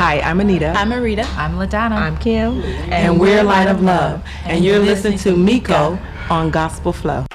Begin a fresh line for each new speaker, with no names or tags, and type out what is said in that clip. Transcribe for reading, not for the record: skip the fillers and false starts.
Hi, I'm Anita.
I'm Marita.
I'm LaDonna.
I'm Kim.
And we're Light of Love. And you're listening to Miko on Gospel Flow.